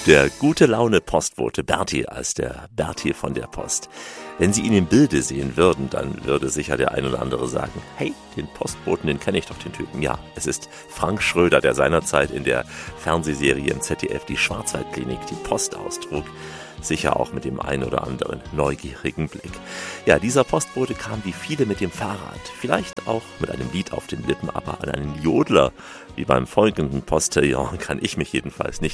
Der gute Laune Postbote Berti als der Berti von der Post. Wenn Sie ihn im Bilde sehen würden, dann würde sicher der ein oder andere sagen, hey, den Postboten, den kenne ich doch, den Typen. Ja, es ist Frank Schröder, der seinerzeit in der Fernsehserie im ZDF die Schwarzwaldklinik die Post austrug. Sicher auch mit dem ein oder anderen neugierigen Blick. Ja, dieser Postbote kam wie viele mit dem Fahrrad. Vielleicht auch mit einem Lied auf den Lippen, aber an einen Jodler wie beim folgenden Postillon kann ich mich jedenfalls nicht